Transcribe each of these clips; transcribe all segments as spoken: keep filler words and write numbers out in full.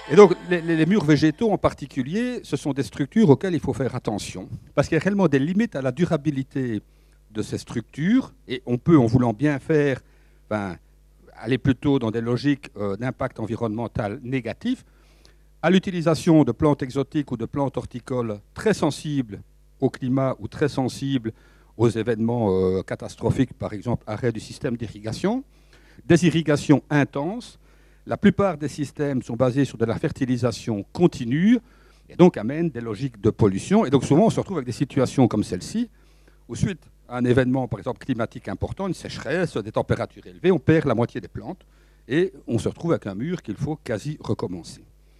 Et donc, les, les murs végétaux en particulier, ce sont des structures auxquelles il faut faire attention, parce qu'il y a réellement des limites à la durabilité de ces structures, et on peut, en voulant bien faire, ben, aller plutôt dans des logiques euh, d'impact environnemental négatif, à l'utilisation de plantes exotiques ou de plantes horticoles très sensibles au climat ou très sensibles aux événements euh, catastrophiques, par exemple arrêt du système d'irrigation, des irrigations intenses. La plupart des systèmes sont basés sur de la fertilisation continue et donc amènent des logiques de pollution. Et donc souvent, on se retrouve avec des situations comme celle-ci, où suite à un événement, par exemple, climatique important, une sécheresse, des températures élevées, on perd la moitié des plantes et on se retrouve avec un mur qu'il faut quasi recommencer.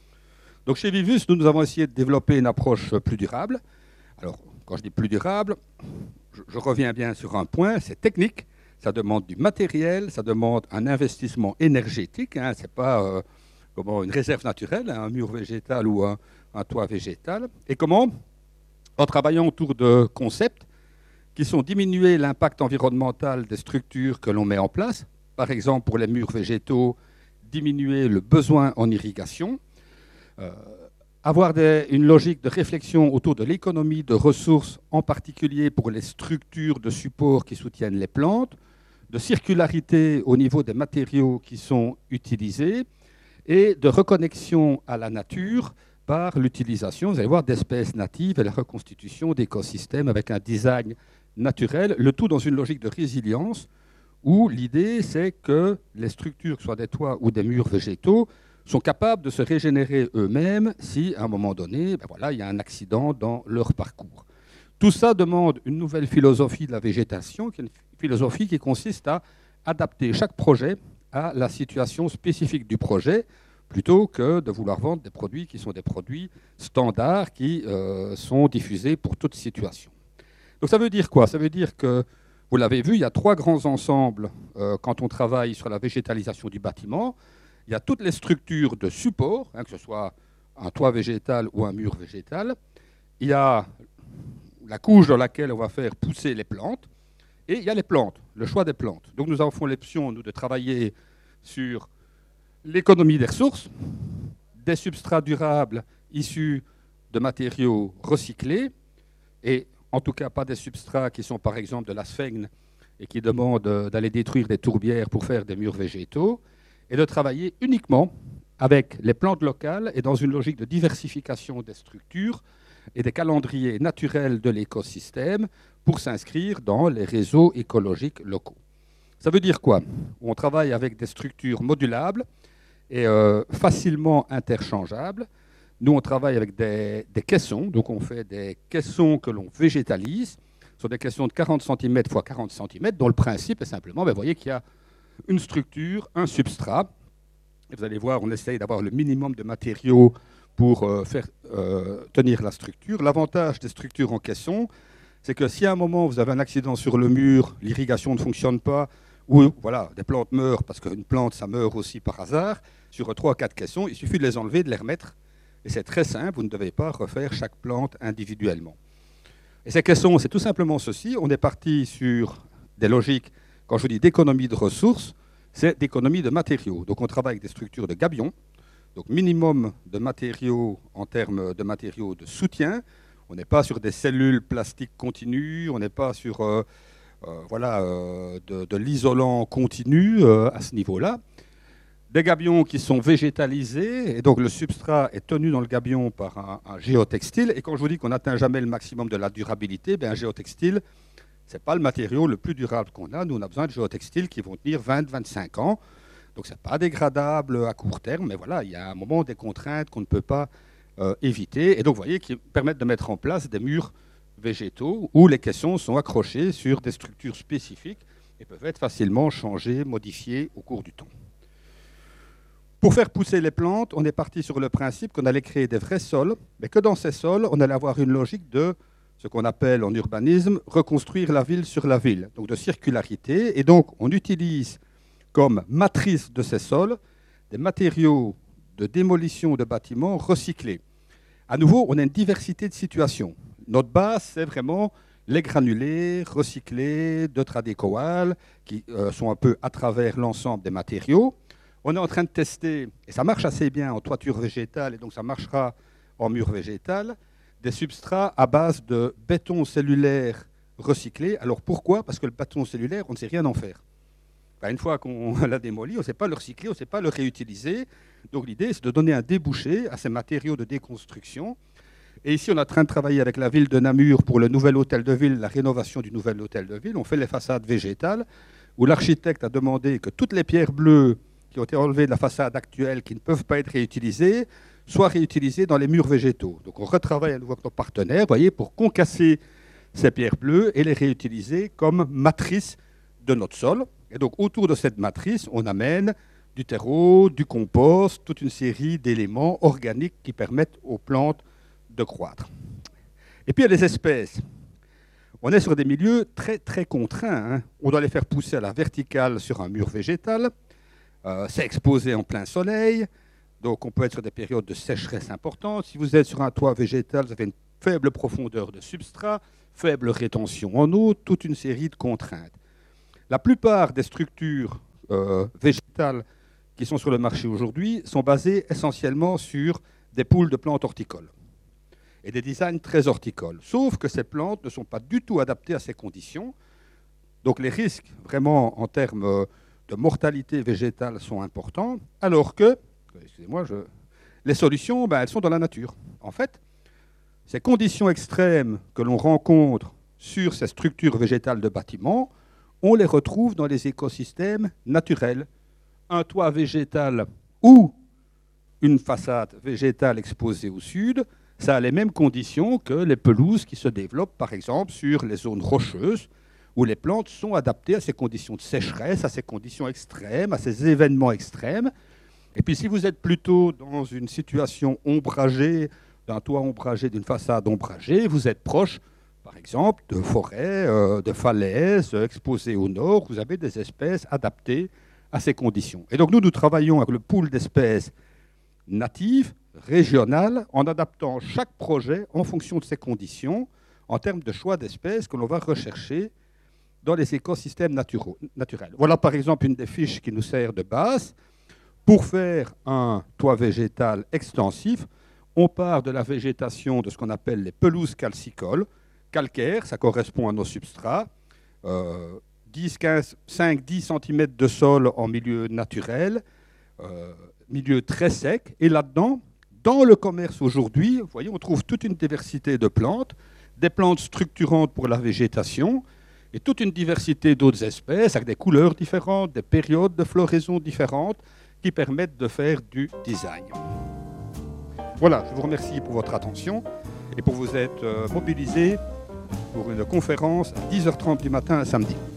Donc chez Vivus, nous, nous avons essayé de développer une approche plus durable. Alors, quand je dis plus durable, je, je reviens bien sur un point, c'est technique. Ça demande du matériel, ça demande un investissement énergétique. Hein, ce n'est pas euh, comment, une réserve naturelle, hein, un mur végétal ou un, un toit végétal. Et comment? En travaillant autour de concepts qui sont diminuer l'impact environnemental des structures que l'on met en place. Par exemple, pour les murs végétaux, diminuer le besoin en irrigation. Euh, avoir des, une logique de réflexion autour de l'économie de ressources, en particulier pour les structures de support qui soutiennent les plantes, de circularité au niveau des matériaux qui sont utilisés et de reconnexion à la nature par l'utilisation, vous allez voir, d'espèces natives et la reconstitution d'écosystèmes avec un design naturel, le tout dans une logique de résilience où l'idée c'est que les structures, que ce soit des toits ou des murs végétaux, sont capables de se régénérer eux-mêmes si, à un moment donné, ben voilà, il y a un accident dans leur parcours. Tout ça demande une nouvelle philosophie de la végétation, qui est une philosophie qui consiste à adapter chaque projet à la situation spécifique du projet, plutôt que de vouloir vendre des produits qui sont des produits standards, qui euh, sont diffusés pour toute situation. Donc ça veut dire quoi? Ça veut dire que, vous l'avez vu, il y a trois grands ensembles euh, quand on travaille sur la végétalisation du bâtiment. Il y a toutes les structures de support, hein, que ce soit un toit végétal ou un mur végétal. Il y a la couche dans laquelle on va faire pousser les plantes. Et il y a les plantes, le choix des plantes. Donc nous avons l'option, nous, de travailler sur l'économie des ressources, des substrats durables issus de matériaux recyclés, et en tout cas pas des substrats qui sont par exemple de la sphène et qui demandent d'aller détruire des tourbières pour faire des murs végétaux, et de travailler uniquement avec les plantes locales et dans une logique de diversification des structures et des calendriers naturels de l'écosystème pour s'inscrire dans les réseaux écologiques locaux. Ça veut dire quoi? On travaille avec des structures modulables et euh, facilement interchangeables. Nous, on travaille avec des, des caissons, donc on fait des caissons que l'on végétalise. Ce sont des caissons de quarante centimètres fois quarante centimètres, dont le principe est simplement, ben, vous voyez qu'il y a une structure, un substrat. Et vous allez voir, on essaye d'avoir le minimum de matériaux pour euh, faire euh, tenir la structure. L'avantage des structures en caisson, c'est que si à un moment vous avez un accident sur le mur, l'irrigation ne fonctionne pas, ou voilà, des plantes meurent, parce qu'une plante, ça meurt aussi par hasard, sur trois ou quatre caissons, il suffit de les enlever, de les remettre. Et c'est très simple, vous ne devez pas refaire chaque plante individuellement. Et ces caissons, c'est tout simplement ceci. On est parti sur des logiques, quand je vous dis d'économie de ressources, c'est d'économie de matériaux. Donc on travaille avec des structures de gabion, donc minimum de matériaux en termes de matériaux de soutien. On n'est pas sur des cellules plastiques continues, on n'est pas sur euh, euh, voilà, euh, de, de l'isolant continu euh, à ce niveau-là. Des gabions qui sont végétalisés, et donc le substrat est tenu dans le gabion par un, un géotextile. Et quand je vous dis qu'on n'atteint jamais le maximum de la durabilité, bien un géotextile, ce n'est pas le matériau le plus durable qu'on a. Nous, on a besoin de géotextiles qui vont tenir vingt à vingt-cinq ans. Donc, ce n'est pas dégradable à court terme, mais voilà, il y a un moment des contraintes qu'on ne peut pas euh, éviter. Et donc, vous voyez, qui permettent de mettre en place des murs végétaux où les caissons sont accrochés sur des structures spécifiques et peuvent être facilement changées, modifiées au cours du temps. Pour faire pousser les plantes, on est parti sur le principe qu'on allait créer des vrais sols, mais que dans ces sols, on allait avoir une logique de ce qu'on appelle en urbanisme reconstruire la ville sur la ville, donc de circularité. Et donc, on utilise comme matrice de ces sols des matériaux de démolition de bâtiments recyclés. À nouveau, on a une diversité de situations. Notre base, c'est vraiment les granulés recyclés de Tradécoal, qui euh, sont un peu à travers l'ensemble des matériaux. On est en train de tester, et ça marche assez bien en toiture végétale, et donc ça marchera en mur végétal, des substrats à base de béton cellulaire recyclé. Alors pourquoi? Parce que le béton cellulaire, on ne sait rien en faire. Enfin, une fois qu'on l'a démoli, on ne sait pas le recycler, on ne sait pas le réutiliser. Donc l'idée, c'est de donner un débouché à ces matériaux de déconstruction. Et ici, on est en train de travailler avec la ville de Namur pour le nouvel hôtel de ville, la rénovation du nouvel hôtel de ville. On fait les façades végétales, où l'architecte a demandé que toutes les pierres bleues qui ont été enlevées de la façade actuelle, qui ne peuvent pas être réutilisées, soient réutilisées dans les murs végétaux. Donc on retravaille à nouveau avec nos partenaires, voyez, pour concasser ces pierres bleues et les réutiliser comme matrice de notre sol. Et donc autour de cette matrice, on amène du terreau, du compost, toute une série d'éléments organiques qui permettent aux plantes de croître. Et puis il y a les espèces. On est sur des milieux très très contraints, hein. On doit les faire pousser à la verticale sur un mur végétal. Euh, c'est exposé en plein soleil, donc on peut être sur des périodes de sécheresse importantes. Si vous êtes sur un toit végétal, vous avez une faible profondeur de substrat, faible rétention en eau, toute une série de contraintes. La plupart des structures euh, végétales qui sont sur le marché aujourd'hui sont basées essentiellement sur des poules de plantes horticoles et des designs très horticoles. Sauf que ces plantes ne sont pas du tout adaptées à ces conditions. Donc les risques, vraiment, en termes de mortalité végétale sont importants, alors que, excusez-moi, je... les solutions, ben, elles sont dans la nature. En fait, ces conditions extrêmes que l'on rencontre sur ces structures végétales de bâtiments, on les retrouve dans les écosystèmes naturels. Un toit végétal ou une façade végétale exposée au sud, ça a les mêmes conditions que les pelouses qui se développent, par exemple, sur les zones rocheuses, où les plantes sont adaptées à ces conditions de sécheresse, à ces conditions extrêmes, à ces événements extrêmes. Et puis si vous êtes plutôt dans une situation ombragée, d'un toit ombragé, d'une façade ombragée, vous êtes proche, par exemple, de forêts, euh, de falaises euh, exposées au nord, vous avez des espèces adaptées à ces conditions. Et donc nous, nous travaillons avec le pool d'espèces natives, régionales, en adaptant chaque projet en fonction de ces conditions, en termes de choix d'espèces que l'on va rechercher dans les écosystèmes naturaux, naturels. Voilà par exemple une des fiches qui nous sert de base. Pour faire un toit végétal extensif, on part de la végétation de ce qu'on appelle les pelouses calcicoles, calcaires, ça correspond à nos substrats, euh, dix, quinze, cinq à dix centimètres de sol en milieu naturel, euh, milieu très sec, et là-dedans, dans le commerce aujourd'hui, vous voyez, on trouve toute une diversité de plantes, des plantes structurantes pour la végétation, et toute une diversité d'autres espèces avec des couleurs différentes, des périodes de floraison différentes qui permettent de faire du design. Voilà, je vous remercie pour votre attention et pour vous être mobilisés pour une conférence à dix heures trente du matin un samedi.